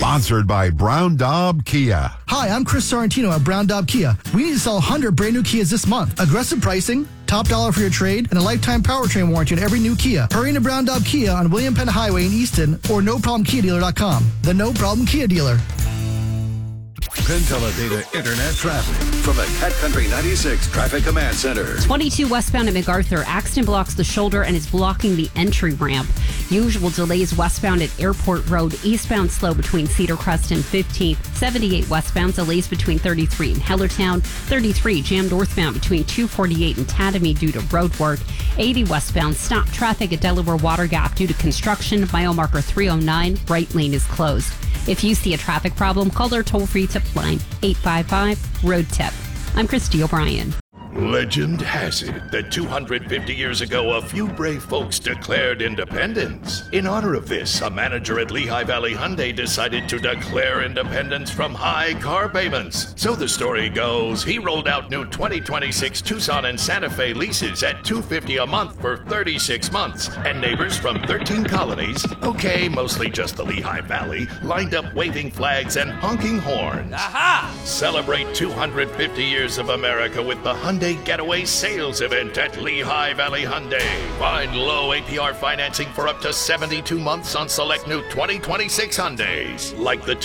Sponsored by Brown Daub Kia. Hi, I'm Chris Sorrentino at Brown Daub Kia. We need to sell 100 brand new Kias this month. Aggressive pricing, top dollar for your trade, and a lifetime powertrain warranty on every new Kia. Hurry into Brown Daub Kia on William Penn Highway in Easton or NoProblemKiaDealer.com. The No Problem Kia Dealer. Penn Teledata Internet traffic from the Cat Country 96 Traffic Command Center. 22 westbound at MacArthur. Accident blocks the shoulder and is blocking the entry ramp. Usual delays westbound at Airport Road. Eastbound slow between Cedar Crest and 15th. 78 westbound delays between 33 and Hellertown. 33 jammed northbound between 248 and Tatamy due to road work. 80 westbound stop traffic at Delaware Water Gap due to construction. Mile marker 309. Right lane is closed. If you see a traffic problem, call their toll-free tip line, 855-ROAD-TIP. I'm Christy O'Brien. Legend has it that 250 years ago, a few brave folks declared independence. In honor of this, a manager at Lehigh Valley Hyundai decided to declare independence from high car payments. So the story goes, he rolled out new 2026 Tucson and Santa Fe leases at $250 a month for 36 months. And neighbors from 13 colonies, okay, mostly just the Lehigh Valley, lined up waving flags and honking horns. Aha! Celebrate 250 years of America with the Hyundai Getaway Sales Event at Lehigh Valley Hyundai. Find low APR financing for up to 72 months on select new 2026 Hyundais, like the